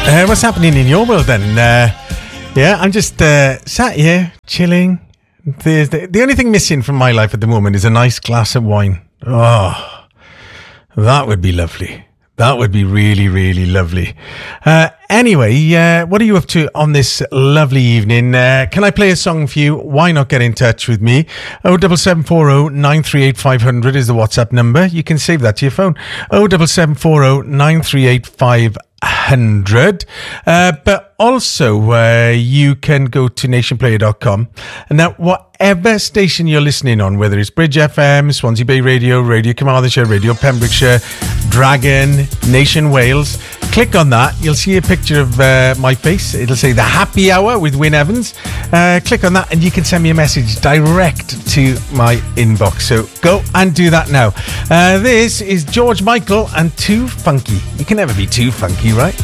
What's happening in your world then? Yeah, I'm just sat here, chilling. The only thing missing from my life at the moment is a nice glass of wine. Oh, that would be lovely. That would be really, really lovely. Anyway, what are you up to on this lovely evening? Can I play a song for you? Why not get in touch with me? 07740 938 500 is the WhatsApp number. You can save that to your phone. 07740 938 500. But also, you can go to nationplayer.com. And now, whatever station you're listening on, whether it's Bridge FM, Swansea Bay Radio, Radio Carmarthenshire, Radio Pembrokeshire, Dragon, Nation Wales, click on that. You'll see a picture of my face. It'll say The Happy Hour with Wyn Evans. Click on that and you can send me a message direct to my inbox. So go and do that now. This is George Michael and Too Funky. You can never be too funky, right?